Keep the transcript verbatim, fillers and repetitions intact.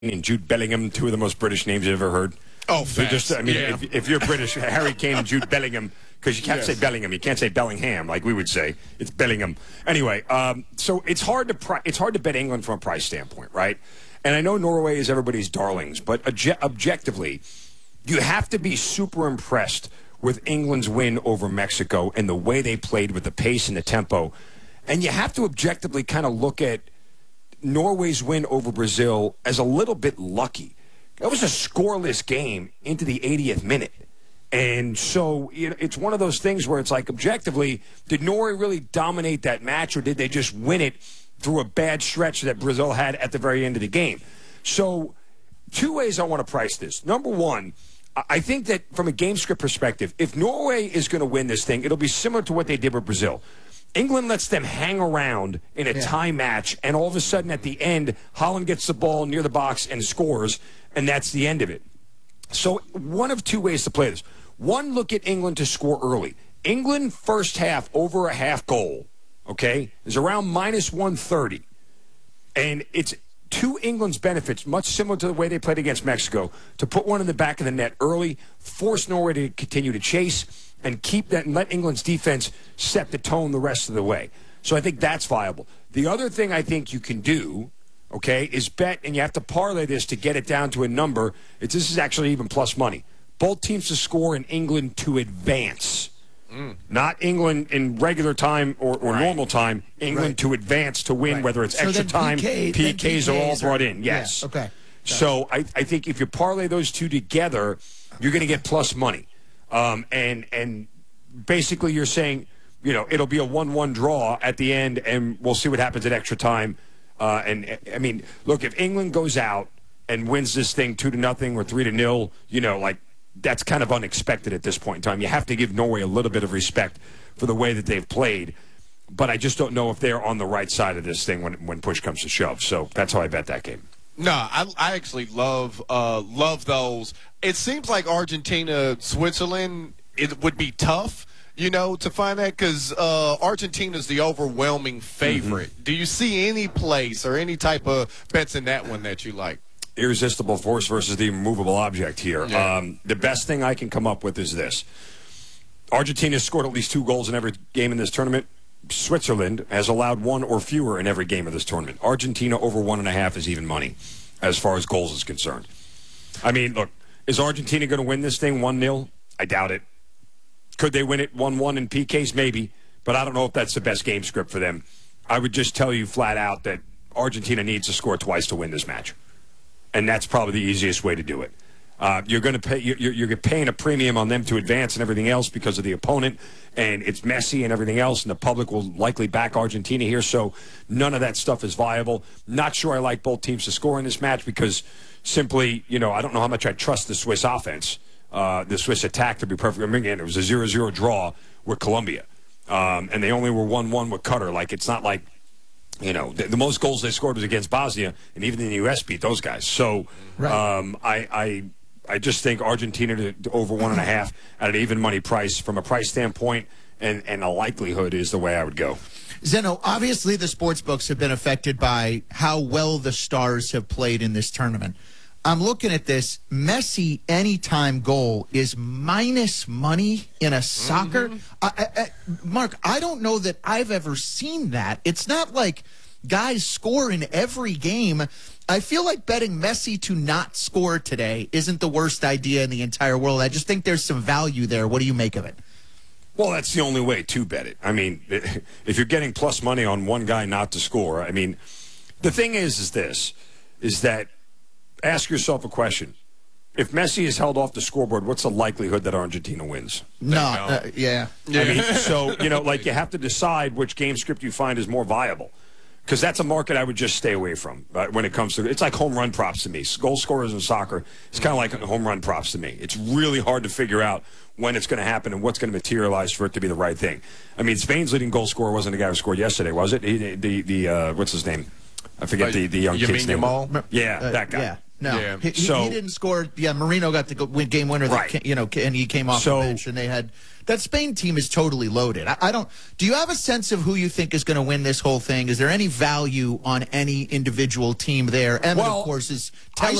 and Jude Bellingham, two of the most British names you've ever heard. Oh, fast. Just, I mean, yeah. if, if you're British, Harry Kane and Jude Bellingham, because you can't yes. say Bellingham, you can't say Bellingham like we would say. It's Bellingham. Anyway, um, so it's hard to pri- it's hard to bet England from a price standpoint, right? And I know Norway is everybody's darlings, but obje- objectively, you have to be super impressed with England's win over Mexico and the way they played with the pace and the tempo. And you have to objectively kind of look at Norway's win over Brazil as a little bit lucky. That was a scoreless game into the eightieth minute. And so it's one of those things where it's like, objectively, did Norway really dominate that match, or did they just win it through a bad stretch that Brazil had at the very end of the game? So two ways I want to price this. Number one, I think that from a game script perspective, if Norway is going to win this thing, it'll be similar to what they did with Brazil. England lets them hang around in a yeah. tie match, and all of a sudden at the end, Holland gets the ball near the box and scores, and that's the end of it. So one of two ways to play this. One, look at England to score early. England first half over a half goal, okay, is around minus one thirty. And it's to England's benefits, much similar to the way they played against Mexico, to put one in the back of the net early, force Norway to continue to chase, and keep that and let England's defense set the tone the rest of the way. So I think that's viable. The other thing I think you can do, okay, is bet, and you have to parlay this to get it down to a number. It's, this is actually even plus money. Both teams to score and England to advance. Mm. Not England in regular time or, or right. normal time. England right. to advance to win, right. whether it's so extra time. P K, P Ks, P Ks are all brought in, yes. Yeah, okay. So I, I think if you parlay those two together, you're going to get plus money. Um, and and basically you're saying, you know, it'll be a one one draw at the end, and we'll see what happens at extra time. Uh, and, I mean, look, if England goes out and wins this thing two to nothing or three to nil, you know, like, that's kind of unexpected at this point in time. You have to give Norway a little bit of respect for the way that they've played. But I just don't know if they're on the right side of this thing when when push comes to shove. So that's how I bet that game. No, I, I actually love uh, love those. It seems like Argentina, Switzerland, it would be tough, you know, to find that because uh, Argentina's the overwhelming favorite. Mm-hmm. Do you see any place or any type of bets in that one that you like? Irresistible force versus the immovable object here. Yeah. Um, the best thing I can come up with is this. Argentina scored at least two goals in every game in this tournament. Switzerland has allowed one or fewer in every game of this tournament. Argentina over one and a half is even money as far as goals is concerned. I mean, look, is Argentina going to win this thing one nil? I doubt it. Could they win it one one in P Ks? Maybe. But I don't know if that's the best game script for them. I would just tell you flat out that Argentina needs to score twice to win this match. And that's probably the easiest way to do it. Uh, you're going to pay. You're, you're paying a premium on them to advance and everything else because of the opponent, and it's messy and everything else. And the public will likely back Argentina here, so none of that stuff is viable. Not sure I like both teams to score in this match because simply, you know, I don't know how much I trust the Swiss offense, uh, the Swiss attack. To be perfectly honest, again, it was a zero zero draw with Colombia, um, and they only were one one with Qatar. Like it's not like. You know, the, the most goals they scored was against Bosnia, and even the U S beat those guys. So right. um, I, I I just think Argentina to, to over one and a half at an even money price from a price standpoint and, and a likelihood is the way I would go. Zeno, obviously the sports books have been affected by how well the Stars have played in this tournament. I'm looking at this. Messi anytime goal is minus money in a soccer. Mm-hmm. I, I, I, Mark, I don't know that I've ever seen that. It's not like guys score in every game. I feel like betting Messi to not score today isn't the worst idea in the entire world. I just think there's some value there. What do you make of it? Well, that's the only way to bet it. I mean, if you're getting plus money on one guy not to score, I mean, the thing is, is this, is that ask yourself a question. If Messi is held off the scoreboard, what's the likelihood that Argentina wins? No, uh, yeah. I mean, so, you know, like you have to decide which game script you find is more viable. Because that's a market I would just stay away from uh, when it comes to it's like home run props to me. Goal scorers in soccer, it's kind of like home run props to me. It's really hard to figure out when it's going to happen and what's going to materialize for it to be the right thing. I mean, Spain's leading goal scorer wasn't the guy who scored yesterday, was it? He, the, the uh, what's his name? I forget uh, the, the young you kid's mean name. Yamal? Yeah, uh, that guy. Yeah. No, Yeah. he, he- So- he didn't score. Yeah, Marino got the go- win- game winner. That Right. ca- you know, ca- and he came off So- the bench, and they had that Spain team is totally loaded. I, I don't. Do you have a sense of who you think is going to win this whole thing? Is there any value on any individual team there? Emma, Well, of course, is I